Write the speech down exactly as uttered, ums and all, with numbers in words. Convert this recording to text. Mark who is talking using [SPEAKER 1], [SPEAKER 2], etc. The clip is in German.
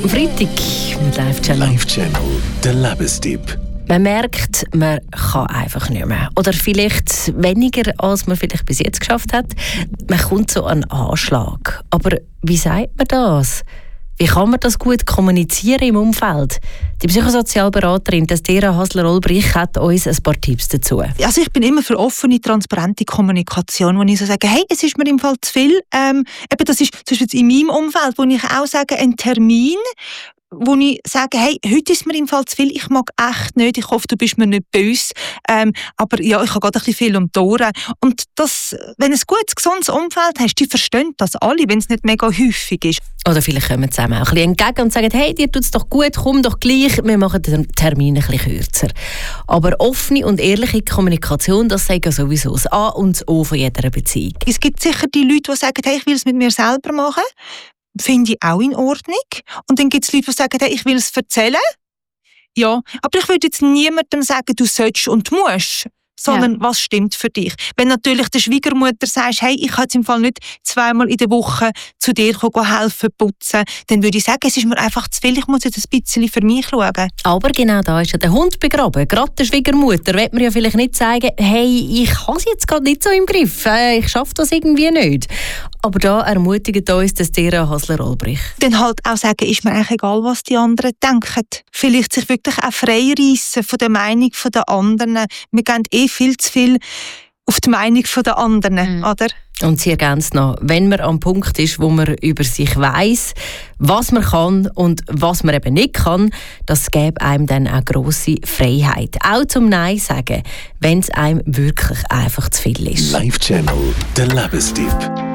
[SPEAKER 1] Am Freitag mit Live Channel.
[SPEAKER 2] Live Channel, der Lebenstipp.
[SPEAKER 1] Man merkt, man kann einfach nicht mehr. Oder vielleicht weniger, als man vielleicht bis jetzt geschafft hat. Man kommt so an Anschlag. Aber wie sagt man das? Wie kann man das gut kommunizieren im Umfeld? Die Psychosozialberaterin Destera Hasler-Olbrich hat uns ein paar Tipps dazu.
[SPEAKER 3] Also ich bin immer für offene, transparente Kommunikation, wo ich so sage, hey, es ist mir im Fall zu viel. Ähm, eben das ist zum Beispiel in meinem Umfeld, wo ich auch sage, ein Termin, wo ich sage, hey, heute ist mir im Fall zu viel, ich mag echt nicht, ich hoffe, du bist mir nicht böse, ähm, aber ja, ich habe gerade ein bisschen viel um die Ohren. Und das, wenn du ein gutes, gesundes Umfeld hast, die verstehen das alle, wenn es nicht mega häufig ist.
[SPEAKER 1] Oder vielleicht kommen sie auch ein bisschen entgegen und sagen, hey, dir tut es doch gut, komm doch gleich, wir machen den Termin ein bisschen kürzer. Aber offene und ehrliche Kommunikation, das sei ja sowieso das A und das O von jeder Beziehung.
[SPEAKER 3] Es gibt sicher die Leute, die sagen, hey, ich will es mit mir selber machen. Finde ich auch in Ordnung. Und dann gibt es Leute, die sagen, hey, ich will es erzählen. Ja, aber ich würde jetzt niemandem sagen, du sollst und musst, sondern ja. Was stimmt für dich. Wenn natürlich der Schwiegermutter sagst, hey, ich kann jetzt im Fall nicht zweimal in der Woche zu dir kommen, helfen, putzen, dann würde ich sagen, es ist mir einfach zu viel, ich muss jetzt ein bisschen für mich schauen.
[SPEAKER 1] Aber genau da ist ja der Hund begraben. Gerade der Schwiegermutter wird mir ja vielleicht nicht sagen, hey, ich habe es jetzt gerade nicht so im Griff, ich schaffe das irgendwie nicht. Aber da ermutigt uns Destera Hasler-Olbrich.
[SPEAKER 3] Dann halt auch sagen, ist mir eigentlich egal, was die anderen denken. Vielleicht sich wirklich auch freireissen von der Meinung der anderen. Wir gehen eh viel zu viel auf die Meinung der anderen, mhm. oder?
[SPEAKER 1] Und sie ergänzt noch, wenn man am Punkt ist, wo man über sich weiss, was man kann und was man eben nicht kann, das gäbe einem dann auch grosse Freiheit. Auch zum Nein sagen, wenn es einem wirklich einfach zu viel ist.
[SPEAKER 2] Live Channel, der Lebenstipp.